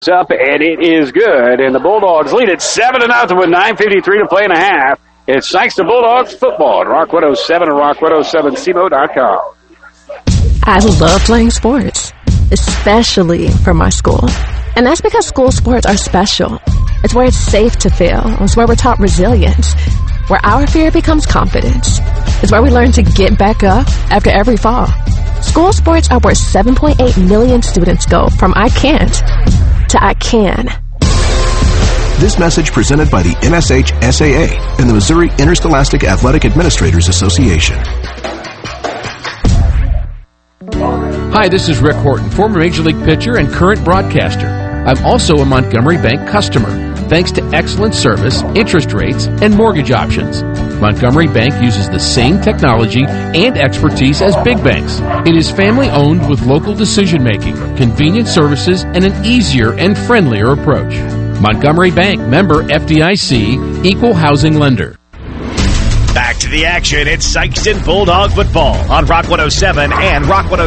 up, and it is good. And the Bulldogs lead it 7-0 with 9:53 to play in a half. It's Sykes the Bulldogs football at Rock 107 and rock107cmo.com. I love playing sports, especially for my school. And that's because school sports are special. It's where it's safe to fail. It's where we're taught resilience, where our fear becomes confidence. It's where we learn to get back up after every fall. School sports are where 7.8 million students go from I can't to I can. This message presented by the NSH-SAA and the Missouri Interscholastic Athletic Administrators Association. Hi, this is Rick Horton, former Major League pitcher and current broadcaster. I'm also a Montgomery Bank customer, thanks to excellent service, interest rates, and mortgage options. Montgomery Bank uses the same technology and expertise as big banks. It is family-owned with local decision-making, convenient services, and an easier and friendlier approach. Montgomery Bank, member FDIC, equal housing lender. Back to the action. It's Sykes and Bulldog football on Rock 107 and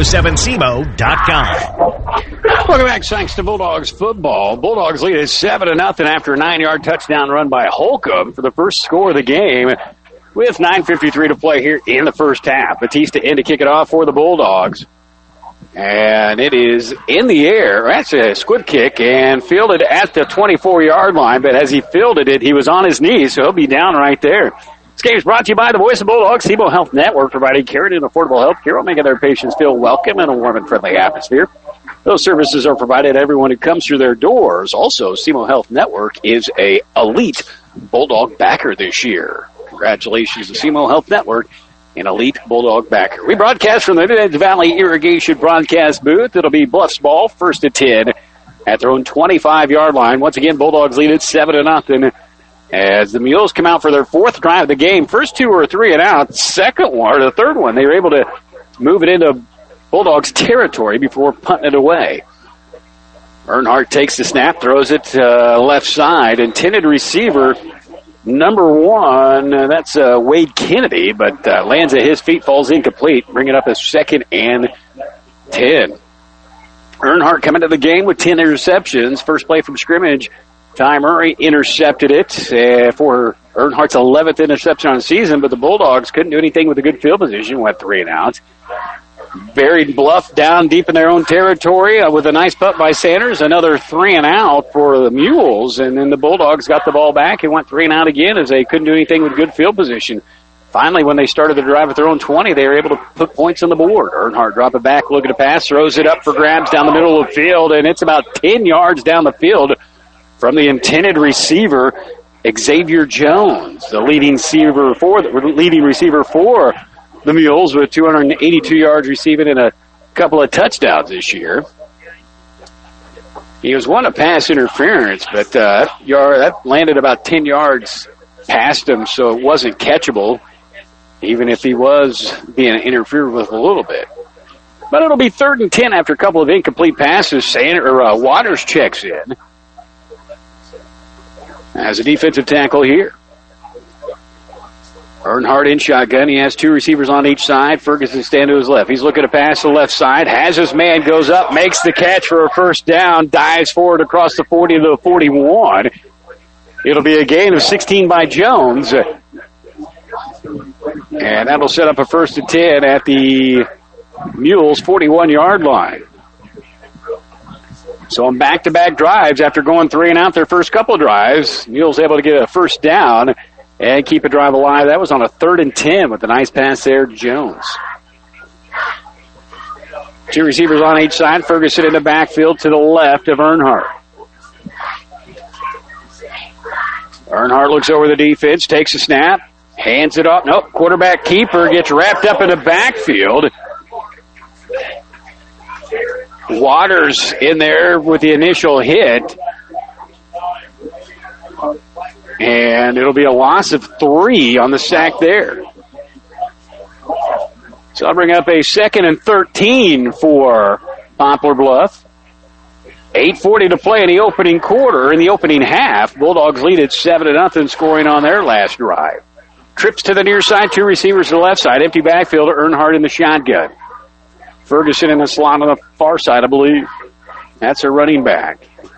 rock107cmo.com. Welcome back, Sykes to Bulldogs football. Bulldogs lead at 7-0 after a 9-yard touchdown run by Holcomb for the first score of the game with 9:53 to play here in the first half. Batista in to kick it off for the Bulldogs. And it is in the air. That's a squib kick and fielded at the 24-yard line. But as he fielded it, he was on his knees, so he'll be down right there. This game is brought to you by the Voice of Bulldogs, SEMO Health Network, providing care and affordable health care, making their patients feel welcome in a warm and friendly atmosphere. Those services are provided to everyone who comes through their doors. Also, SEMO Health Network is a elite Bulldog backer this year. Congratulations to SEMO Health Network, an elite Bulldog backer. We broadcast from the Mid Valley Irrigation broadcast booth. It'll be Bluffs ball, 1st and 10 at their own 25-yard line. Once again, Bulldogs lead it 7-0 as the Mules come out for their fourth drive of the game. First two were 3 and out. The third one, they were able to move it into Bulldogs territory before punting it away. Earnhardt takes the snap, throws it left side. Intended receiver, number 1, that's Wade Kennedy, but lands at his feet, falls incomplete. Bring it up as 2nd and 10. Earnhardt coming to the game with 10 interceptions. First play from scrimmage, Ty Murray intercepted it for Earnhardt's 11th interception on the season, but the Bulldogs couldn't do anything with a good field position, went 3 and out. Buried Bluff down deep in their own territory with a nice putt by Sanders. Another 3 and out for the Mules, and then the Bulldogs got the ball back and went 3 and out again as they couldn't do anything with good field position. Finally, when they started the drive at their own 20, they were able to put points on the board. Earnhardt drop it back, look at a pass, throws it up for grabs down the middle of the field, and it's about 10 yards down the field from the intended receiver, Xavier Jones, the leading receiver for the Mules with 282 yards receiving and a couple of touchdowns this year. He was one of pass interference, but that landed about 10 yards past him, so it wasn't catchable, even if he was being interfered with a little bit. But it'll be 3rd and 10 after a couple of incomplete passes. Waters checks in as a defensive tackle here. Earnhardt in shotgun. He has 2 receivers on each side. Ferguson stand to his left. He's looking to pass to the left side. Has his man, goes up, makes the catch for a first down, dives forward across the 40 to the 41. It'll be a gain of 16 by Jones. And that'll set up a 1st and 10 at the Mules' 41-yard line. So on back-to-back drives, after going 3 and out their first couple of drives, Mules able to get a first down and keep a drive alive. That was on a 3rd and 10 with a nice pass there to Jones. 2 receivers on each side. Ferguson in the backfield to the left of Earnhardt. Earnhardt looks over the defense, takes a snap, hands it off. Nope, quarterback keeper gets wrapped up in the backfield. Waters in there with the initial hit. And it'll be a loss of 3 on the sack there. So I'll bring up a 2nd and 13 for Poplar Bluff. 8:40 to play in the opening quarter. In the opening half, Bulldogs lead at 7-0, scoring on their last drive. Trips to the near side, 2 receivers to the left side. Empty backfield, Earnhardt in the shotgun. Ferguson in the slot on the far side, I believe. That's a running back.